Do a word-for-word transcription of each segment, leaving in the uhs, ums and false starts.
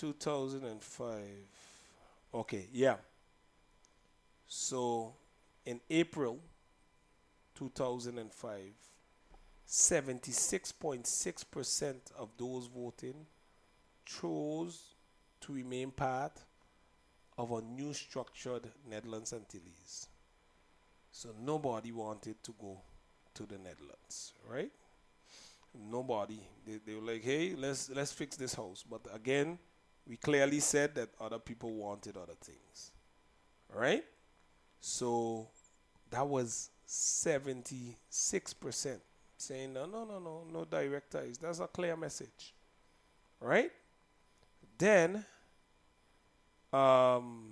two thousand five. Okay, yeah. So in April two thousand five, seventy-six point six percent of those voting chose to remain part of a new structured Netherlands Antilles. So nobody wanted to go to the Netherlands, right? Nobody. They, they were like, hey, let's let's fix this house. But again, we clearly said that other people wanted other things, right? So that was seventy-six percent saying, no, no, no, no, no direct ties. That's a clear message, right? Then, um,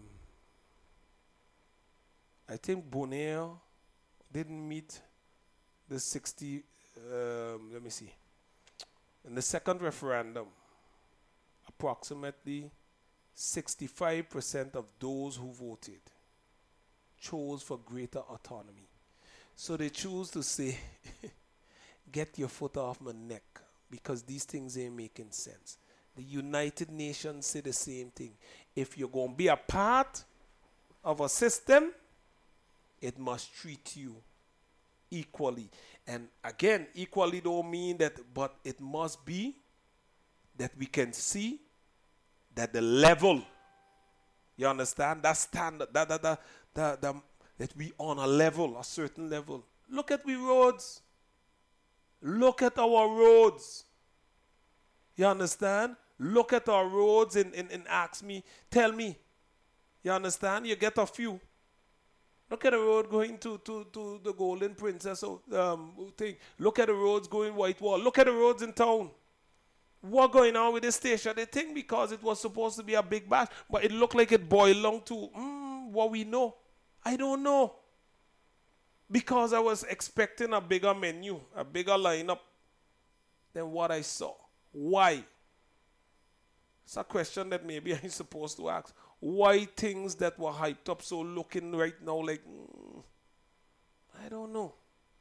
I think Bonaire didn't meet the sixty, um, let me see. In the second referendum, approximately sixty-five percent of those who voted chose for greater autonomy. So they choose to say, get your foot off my neck because these things ain't making sense. The United Nations say the same thing. If you're going to be a part of a system, it must treat you equally. And again, equally don't mean that, but it must be that we can see that the level, you understand, that standard, that, that, that, that, that, that we on a level, a certain level. Look at we roads. Look at our roads. You understand? Look at our roads and, and, and ask me, tell me. You understand? You get a few. Look at the road going to, to, to the Golden Princess um, thing. Look at the roads going Whitewall. Look at the roads in town. What going on with this station? They think because it was supposed to be a big bash, but it looked like it boiled down to mm, what we know. I don't know. Because I was expecting a bigger menu, a bigger lineup than what I saw. Why? It's a question that maybe I'm supposed to ask. Why things that were hyped up so looking right now like, mm, I don't know.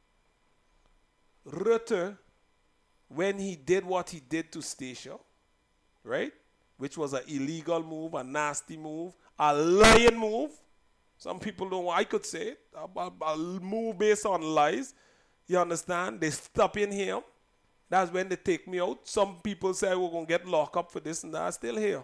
Rutte, when he did what he did to Statia, right, which was an illegal move, a nasty move, a lying move. Some people don't want, I could say it, a, a, a move based on lies. You understand? They stop in here. That's when they take me out. Some people say we're going to get locked up for this and that. I'm still here.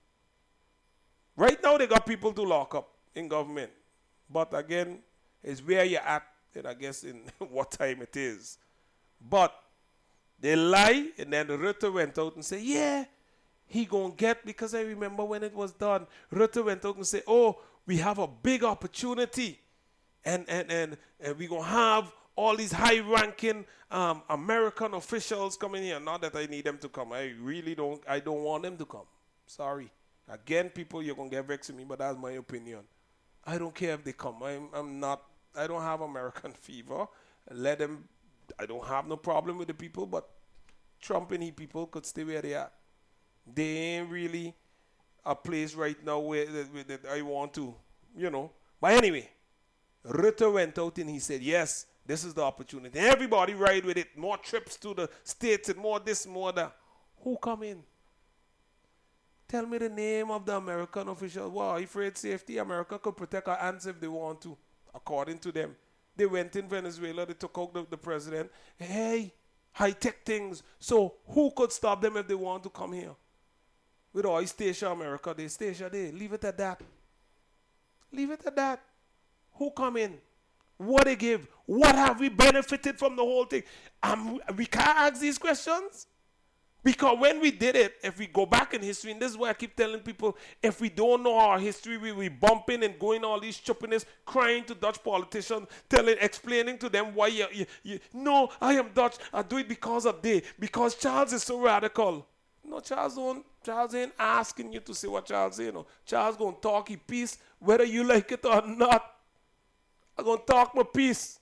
Right now, they got people to lock up in government. But again, it's where you're at, and I guess in what time it is. But they lie, and then Rutte went out and said, yeah, he going to get, because I remember when it was done, Rutte went out and said, oh, we have a big opportunity, and, and, and, and we're going to have all these high-ranking um, American officials coming here. Not that I need them to come. I really don't, I don't want them to come. Sorry. Again, people, you're going to get vexed with me, but that's my opinion. I don't care if they come. I'm, I'm not, I don't have American fever. Let them, I don't have no problem with the people, but Trump and he people could stay where they are. They ain't really a place right now where that, that I want to, you know. But anyway, Rutte went out and he said, yes, this is the opportunity. Everybody ride with it. More trips to the States and more this, more that. Who come in? Tell me the name of the American official. Wow, afraid safety. America could protect our ants if they want to, according to them. They went in Venezuela. They took out the, the president. Hey, high-tech things. So who could stop them if they want to come here? With all Statia America, they Statia there. Leave it at that. Leave it at that. Who come in? What they give? What have we benefited from the whole thing? Um, we can't ask these questions. Because when we did it, if we go back in history, and this is why I keep telling people, if we don't know our history, we we bumping and going all these stupidness, crying to Dutch politicians, telling, explaining to them why you, you, you, no, I am Dutch, I do it because of they, because Charles is so radical. No, Charles don't, Charles ain't asking you to say what Charles say, no. Charles gonna talk his piece, whether you like it or not. I'm gonna talk my piece.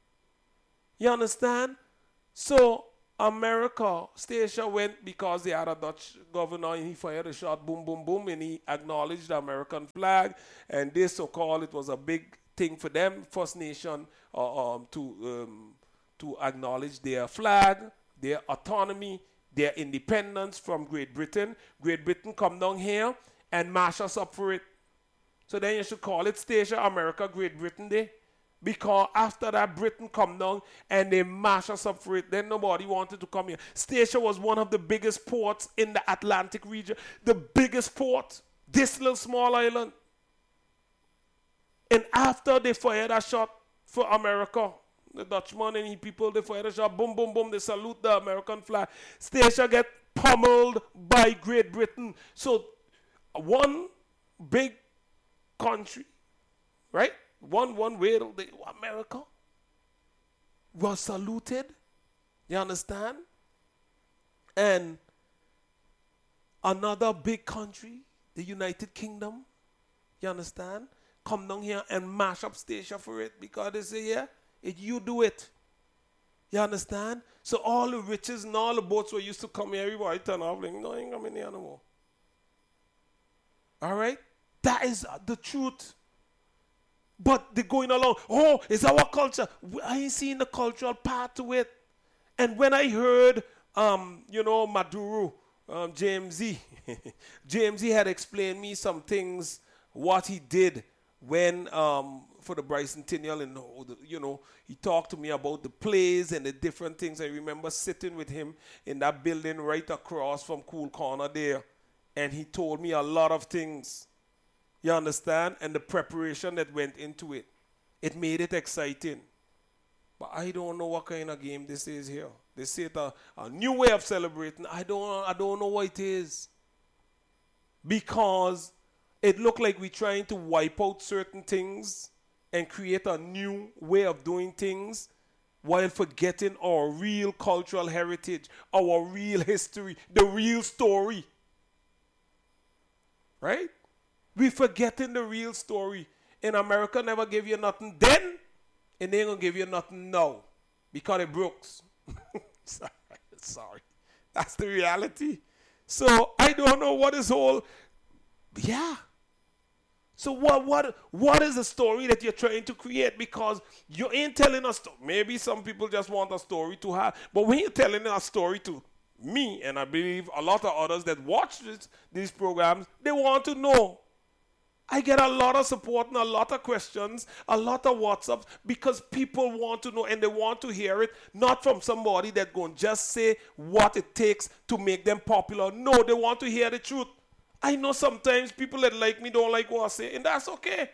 You understand? So, America, Statia went because they had a Dutch governor and he fired a shot, boom, boom, boom, and he acknowledged the American flag. And this so-called, it was a big thing for them, First Nation, uh, um, to um, to acknowledge their flag, their autonomy, their independence from Great Britain. Great Britain come down here and mash us up for it. So then you should call it Statia America Great Britain Day. Because after that, Britain come down and they mash us up for it. Then nobody wanted to come here. Statia was one of the biggest ports in the Atlantic region. The biggest port. This little small island. And after they fired a shot for America, the Dutchman and he people, they fired a shot, boom, boom, boom, they salute the American flag. Statia get pummeled by Great Britain. So one big country, right? One one way, they, America was saluted. You understand? And another big country, the United Kingdom, you understand? Come down here and mash up Statia for it because they say, yeah, it, you do it. You understand? So all the riches and all the boats were used to come here. Everybody turn off like, no, I ain't coming here no more. All right? That is the truth. But they're going along, oh, it's our culture. I ain't seen the cultural part to it. And when I heard, um, you know, Maduro, um, James Z, James Z had explained me some things, what he did when, um, for the bicentennial, and, you know, he talked to me about the plays and the different things. I remember sitting with him in that building right across from Cool Corner there. And he told me a lot of things. You understand? And the preparation that went into it. It made it exciting. But I don't know what kind of game this is here. They say it's a, a new way of celebrating. I don't, I don't know what it is. Because it looked like we're trying to wipe out certain things and create a new way of doing things while forgetting our real cultural heritage, our real history, the real story. Right? We forgetting the real story. In America, never give you nothing then, and they ain't gonna give you nothing now because it brooks. sorry, sorry, that's the reality. So I don't know what is all. Yeah. So what what what is the story that you're trying to create? Because you ain't telling us. Maybe some people just want a story to have, but when you're telling a story to me, and I believe a lot of others that watch this, these programs, they want to know. I get a lot of support and a lot of questions, a lot of WhatsApps, because people want to know and they want to hear it, not from somebody that going to just say what it takes to make them popular. No, they want to hear the truth. I know sometimes people that like me don't like what I say, and that's okay.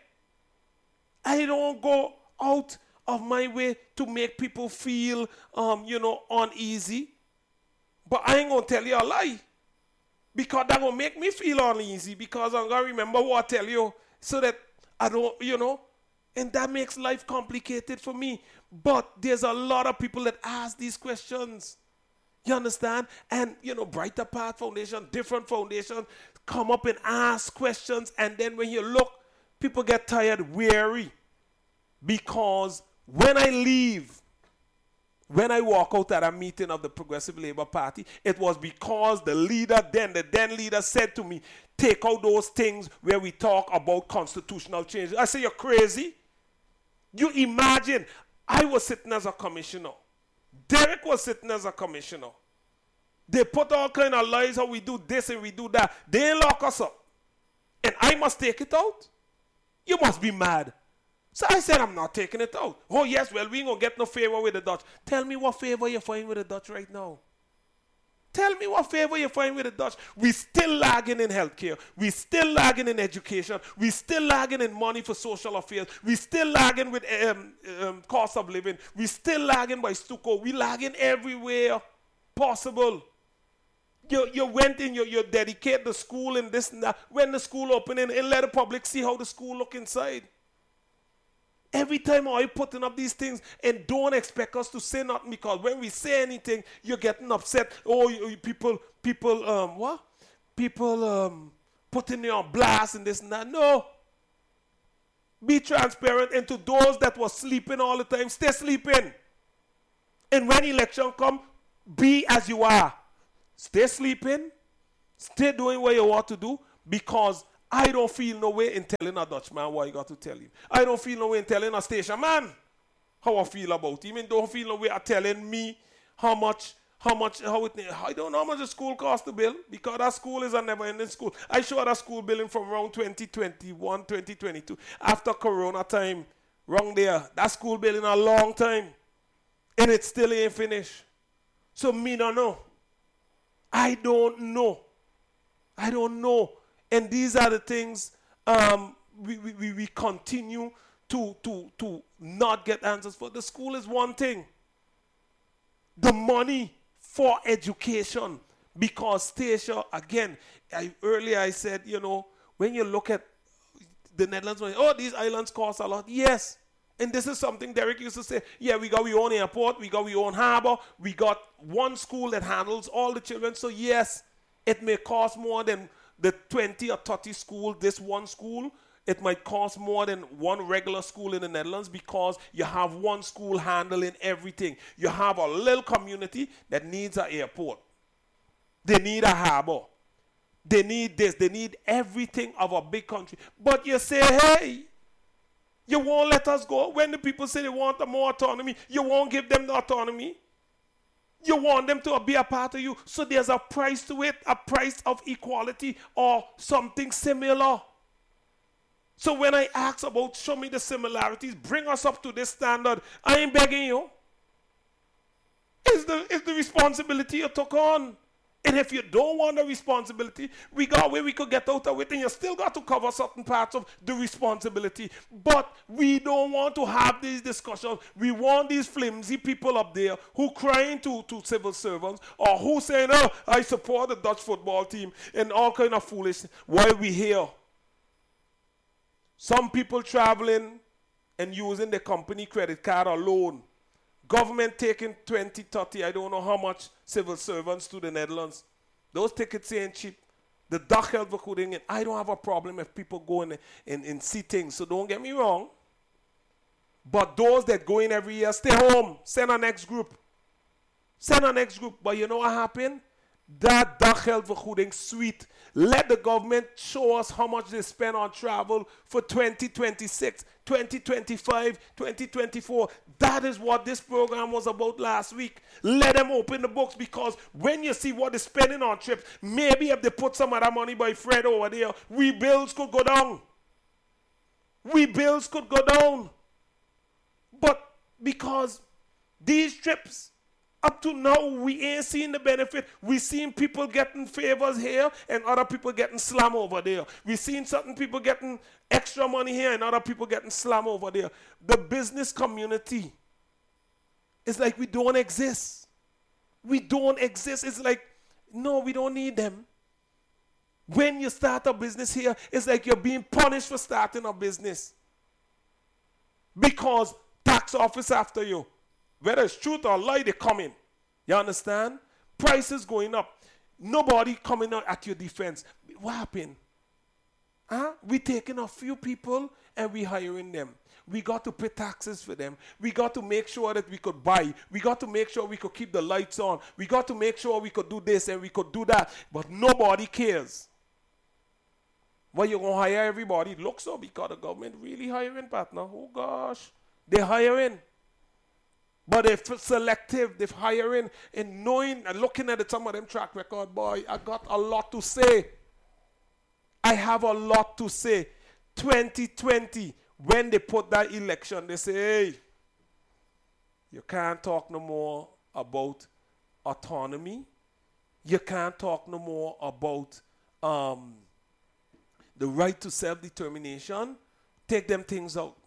I don't go out of my way to make people feel, um, you know, uneasy. But I ain't going to tell you a lie. Because that will make me feel uneasy because I'm going to remember what I tell you so that I don't, you know, and that makes life complicated for me. But there's a lot of people that ask these questions. You understand? And, you know, Brighter Path Foundation, different foundations come up and ask questions. And then when you look, people get tired, weary. Because when I leave, when I walk out at a meeting of the Progressive Labour Party, it was because the leader then, the then leader said to me, take out those things where we talk about constitutional change. I say, you're crazy. You imagine, I was sitting as a commissioner. Derek was sitting as a commissioner. They put all kind of lies how we do this and we do that. They lock us up. And I must take it out? You must be mad. So I said, I'm not taking it out. Oh, yes, well, we ain't going to get no favor with the Dutch. Tell me what favor you find with the Dutch right now. Tell me what favor you find with the Dutch. We still lagging in healthcare. We still lagging in education. We still lagging in money for social affairs. We still lagging with um, um, cost of living. We still lagging by Stuco. We lagging everywhere possible. You, you went in, you, you dedicate the school and this and that. When the school opening, and let the public see how the school look inside. Every time I putting up these things, and don't expect us to say nothing, because when we say anything, you're getting upset. Oh, you, you people, people, um, what? People um, putting you on blast and this and that. No. Be transparent. And to those that were sleeping all the time, stay sleeping. And when election come, be as you are. Stay sleeping. Stay doing what you want to do, because I don't feel no way in telling a Dutchman what I got to tell him. I don't feel no way in telling a station man how I feel about him. And don't feel no way in telling me how much how much, how it, I don't know how much the school cost to build, because that school is a never-ending school. I saw that school building from around twenty twenty-one, twenty twenty-two, after Corona time, wrong there. That school building a long time, and it still ain't finished. So me don't know. I don't know. I don't know. And these are the things um, we, we, we continue to, to, to not get answers for. The school is one thing. The money for education. Because Stacia, again, I, earlier I said, you know, when you look at the Netherlands, oh, these islands cost a lot. Yes. And this is something Derek used to say, yeah, we got our own airport, we got our own harbor, we got one school that handles all the children. So yes, it may cost more than the twenty or thirty school, this one school. It might cost more than one regular school in the Netherlands because you have one school handling everything. You have a little community that needs an airport. They need a harbor. They need this. They need everything of a big country. But you say, hey, you won't let us go. When the people say they want more autonomy, you won't give them the autonomy. You want them to be a part of you. So there's a price to it, a price of equality or something similar. So when I ask about show me the similarities, bring us up to this standard, I ain't begging you. It's the, it's the responsibility you took on. And if you don't want the responsibility, we got where we could get out of it, and you still got to cover certain parts of the responsibility. But we don't want to have these discussions. We want these flimsy people up there who crying to, to civil servants or who saying, oh, I support the Dutch football team and all kind of foolishness while we here. Some people traveling and using the company credit card or loan. Government taking twenty, thirty, I don't know how much, civil servants to the Netherlands. Those tickets ain't cheap. The daggeldvergoeding, and I don't have a problem if people go in and, and see things. So don't get me wrong. But those that go in every year, stay home. Send a next group. Send a next group. But you know what happened? That daggeldvergoeding suite. Let the government show us how much they spend on travel for twenty twenty-six, twenty twenty-five, twenty twenty-four. That is what this program was about last week. Let them open the books, because when you see what they're spending on trips, maybe if they put some of that money by Fred over there, we bills could go down. We bills could go down. But because these trips, up to now, we ain't seen the benefit. We seen people getting favors here and other people getting slam over there. We seen certain people getting extra money here and other people getting slam over there. The business community is like we don't exist. We don't exist. It's like, no, we don't need them. When you start a business here, it's like you're being punished for starting a business. Because tax office after you. Whether it's truth or lie, they come in. You understand? Prices going up. Nobody coming out at your defense. What happened? Huh? We taking a few people and we hiring them. We got to pay taxes for them. We got to make sure that we could buy. We got to make sure we could keep the lights on. We got to make sure we could do this and we could do that. But nobody cares. Well, you're going to hire everybody. It looks so because the government really hiring, partner. Oh, gosh. They're hiring. But they're selective, they're hiring, and knowing and looking at the, some of them track record, boy, I got a lot to say. I have a lot to say. twenty twenty, when they put that election, they say, hey, you can't talk no more about autonomy. You can't talk no more about um, the right to self-determination. Take them things out.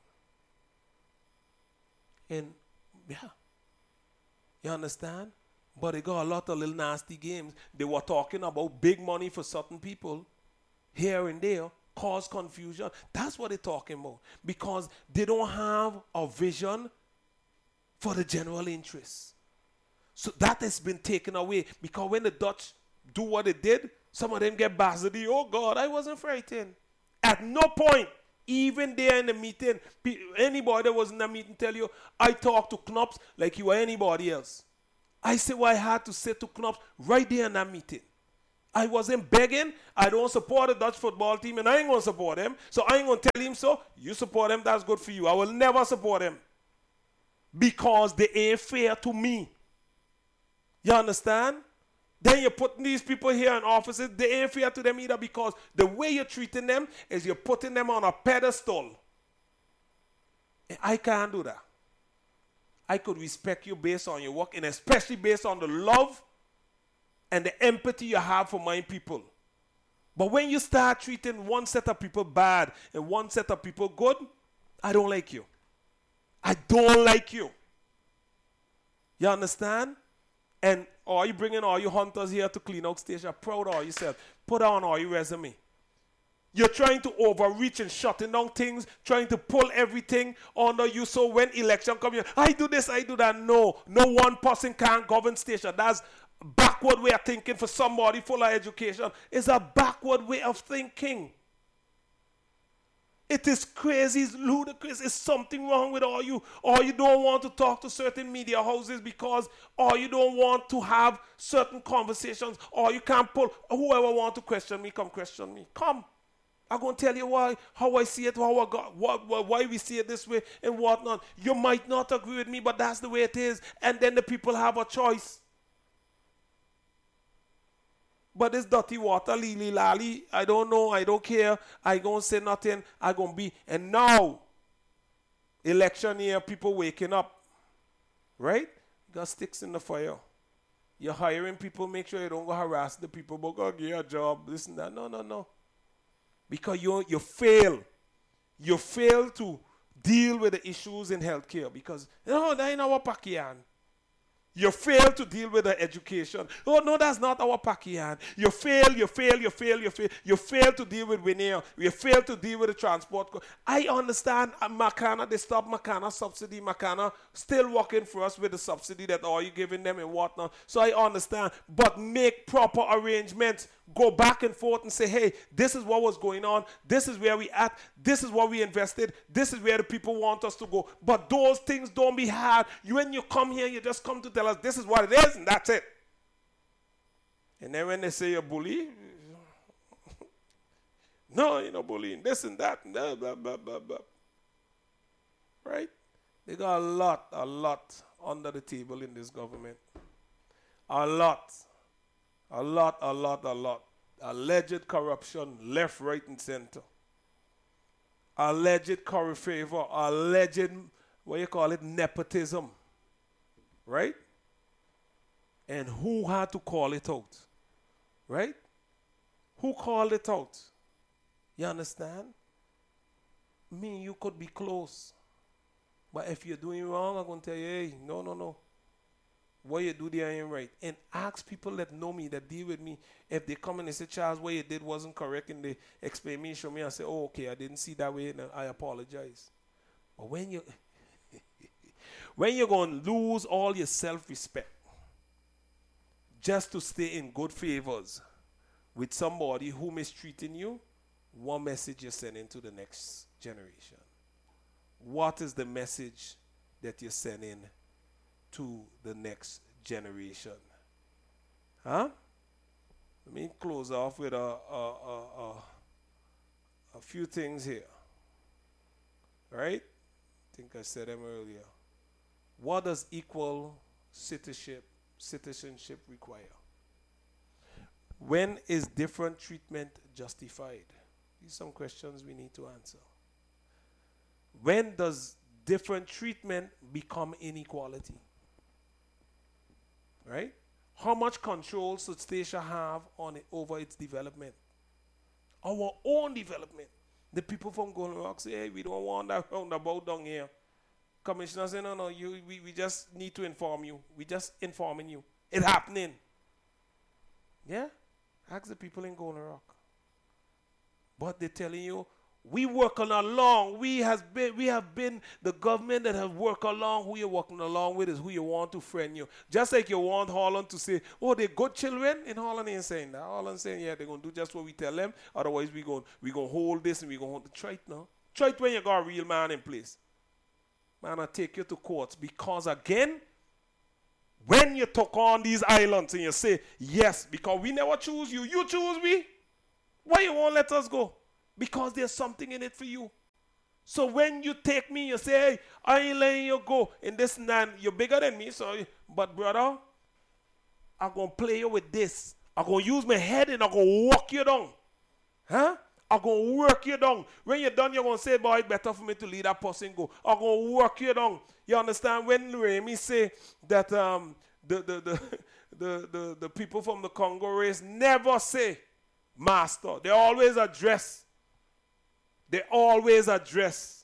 And yeah. You understand? But they got a lot of little nasty games. They were talking about big money for certain people here and there, cause confusion. That's what they're talking about. Because they don't have a vision for the general interest. So that has been taken away. Because when the Dutch do what they did, some of them get bastardly. Oh God, I wasn't frightened. At no point. Even there in the meeting, anybody that was in the meeting tell you, I talk to Knops like you were anybody else. I said, well, I had to say to Knops right there in that meeting. I wasn't begging. I don't support the Dutch football team, and I ain't going to support them. So I ain't going to tell him so. You support them, that's good for you. I will never support them. Because they ain't fair to me. You understand? Then you're putting these people here in offices. They ain't fair to them either because the way you're treating them is you're putting them on a pedestal. And I can't do that. I could respect you based on your work and especially based on the love and the empathy you have for my people. But when you start treating one set of people bad and one set of people good, I don't like you. I don't like you. You understand? And are you bringing all your hunters here to clean out station? Proud of yourself. Put on all your resume. You're trying to overreach and shutting down things, trying to pull everything under you. So when election comes, here, I do this, I do that. No, no one person can govern station. That's backward way of thinking for somebody full of education. It's a backward way of thinking. It is crazy, it's ludicrous, it's something wrong with all you. Or you don't want to talk to certain media houses because, or you don't want to have certain conversations, or you can't pull, whoever want to question me, come question me. Come. I'm going to tell you why, how I see it, how I got, what, why we see it this way and whatnot. You might not agree with me, but that's the way it is. And then the people have a choice. But this dirty water, lily lally, I don't know, I don't care. I going to say nothing, I going to be. And now, election year, people waking up. Right? You got sticks in the fire. You're hiring people, make sure you don't go harass the people, but go get a job, this and that. No, no, no. Because you you fail. You fail to deal with the issues in healthcare because, no, that ain't our Pakian. You fail to deal with the education. Oh, no, that's not our Pakian. You fail, you fail, you fail, you fail. You fail to deal with Winnie. You fail to deal with the transport. Co- I understand uh, Makana, they stopped Makana subsidy. Makana still working for us with the subsidy that all you giving them and whatnot. So I understand. But make proper arrangements. Go back and forth and say, hey, this is what was going on. This is where we at. This is what we invested. This is where the people want us to go. But those things don't be hard. You, when you come here, you just come to tell us this is what it is, and that's it. And then when they say you're bully, no, you're not bullying. This and that, and blah, blah, blah, blah, blah. Right? They got a lot, a lot under the table in this government. A lot. A lot, a lot, a lot. Alleged corruption, left, right, and center. Alleged curry favor, alleged, what you call it, nepotism. Right? And who had to call it out? Right? Who called it out? You understand? Me, you could be close. But if you're doing wrong, I'm going to tell you, hey, no, no, no. What you do there ain't right. And ask people that know me, that deal with me. If they come and they say, Charles, what you did wasn't correct, and they explain me, show me, I say, oh, okay, I didn't see that way, and I apologize. But when you, when you're going to lose all your self-respect just to stay in good favors with somebody who mistreating you, what message you're sending to the next generation? What is the message that you're sending to the next generation? Huh? Let me close off with a, a, a, a, a few things here. Right? I think I said them earlier. What does equal citizenship, citizenship require? When is different treatment justified? These are some questions we need to answer. When does different treatment become inequality? Right? How much control should Station have on it over its development? Our own development. The people from Golden Rock say, hey, we don't want that roundabout down here. Commissioner say, no, no, you, we, we just need to inform you. We just informing you. It's happening. Yeah? Ask the people in Golden Rock. But they're telling you, we working along. We has been we have been the government that have worked along. Who you're working along with is who you want to friend you. Just like you want Holland to say, oh, they're good children. In Holland ain't saying that. Holland saying, yeah, they're gonna do just what we tell them. Otherwise we gonna we gonna hold this and we gonna hold the try it now. Try it when you got a real man in place. Man, I take you to courts because again, when you took on these islands and you say, yes, because we never choose you, you choose me. Why you won't let us go? Because there's something in it for you. So when you take me, you say, hey, I ain't letting you go. In this land, you're bigger than me. So, but brother, I'm going to play you with this. I'm going to use my head and I'm going to walk you down. Huh? I'm going to work you down. When you're done, you're going to say, boy, it's better for me to leave that person go. I'm going to work you down. You understand? When Remy say that um, the, the, the, the, the, the people from the Congo race never say master. They always address. They always address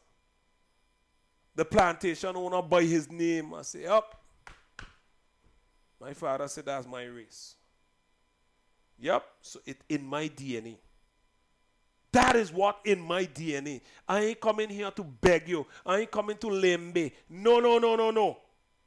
the plantation owner by his name. I say, up. My father said, that's my race. Yep. So it in my D N A. That is what in my D N A. I ain't coming here to beg you. I ain't coming to limbe. No, no, no, no, no.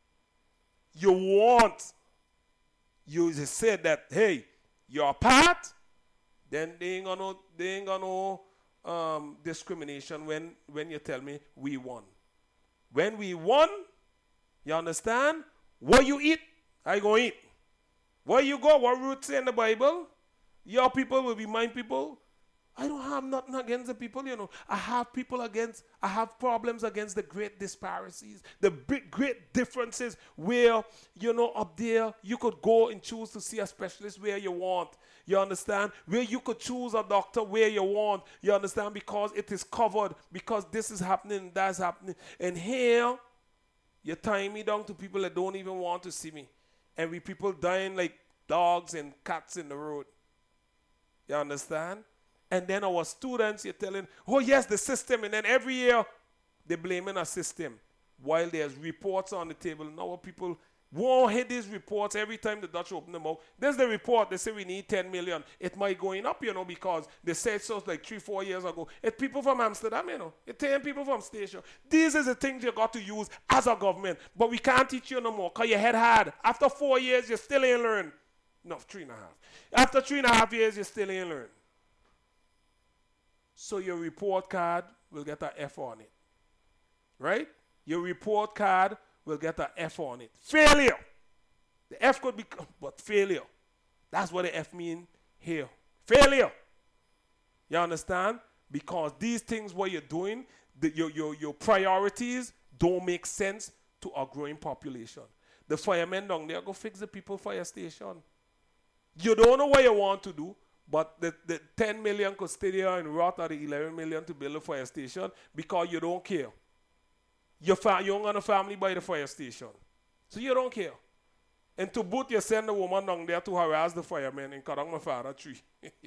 You want. You just said that, hey, you're a part. Then they ain't gonna, they ain't gonna know um, discrimination when, when you tell me we won. When we won, you understand? What you eat, I go eat. Where you go, what roots say in the Bible? Your people will be my people. I don't have nothing against the people, you know. I have people against, I have problems against the great disparities, the big, great differences where, you know, up there, you could go and choose to see a specialist where you want. You understand? Where you could choose a doctor where you want. You understand? Because it is covered, because this is happening, that's happening. And here, you tie me down to people that don't even want to see me. And we people dying like dogs and cats in the road. You understand? And then our students, you're telling, oh yes, the system. And then every year, they're blaming a system. While there's reports on the table. Now people won't hit these reports every time the Dutch open them out. There's the report, they say we need ten million. It might going up, you know, because they said so like three, four years ago. It's people from Amsterdam, you know. It's ten people from Station. These are the things you got to use as a government. But we can't teach you no more because your head hard. After four years, you still ain't learn. No, three and a half. After three and a half years, you still ain't learn. So your report card will get an F on it. Right? Your report card will get an F on it. Failure. The F could be, but failure. That's what the F mean here. Failure. You understand? Because these things what you're doing, the, your, your, your priorities don't make sense to a growing population. The firemen down there go fix the people fire station. You don't know what you want to do. But the, the ten million could stay there and rot at the eleven million to build a fire station because you don't care. Your fa- you don't got a family by the fire station. So you don't care. And to boot, you send a woman down there to harass the firemen and cut down my father tree.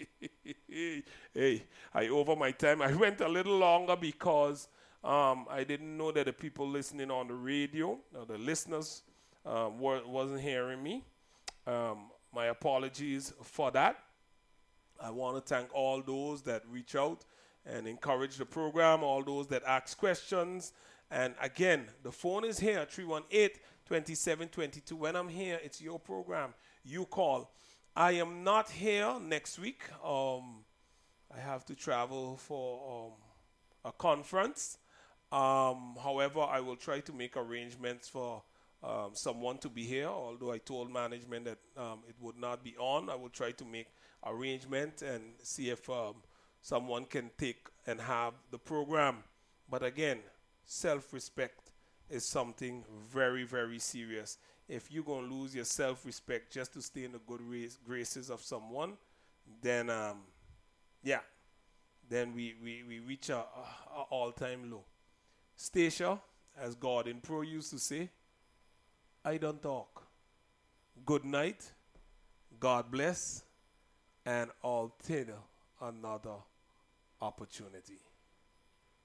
Hey, I over my time. I went a little longer because um, I didn't know that the people listening on the radio, or the listeners, uh, were, wasn't hearing me. Um, my apologies for that. I want to thank all those that reach out and encourage the program, all those that ask questions. And again, the phone is here, three one eight, two seven two two. When I'm here, it's your program. You call. I am not here next week. Um, I have to travel for um, a conference. Um, however, I will try to make arrangements for um, someone to be here, although I told management that um, it would not be on. I will try to make arrangement and see if um, someone can take and have the program. But again, self-respect is something very, very serious. If you're going to lose your self-respect just to stay in the good race, graces of someone, then, um, yeah, then we, we, we reach a, a, a all-time low. Stacia, as Gordon Pro used to say, I don't talk. Good night. God bless. And I'll take another opportunity.